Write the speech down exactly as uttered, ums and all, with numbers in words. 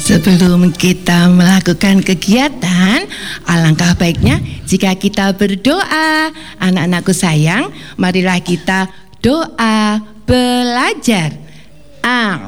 Sebelum kita melakukan kegiatan, alangkah baiknya jika kita berdoa. Anak-anakku sayang, marilah kita doa belajar.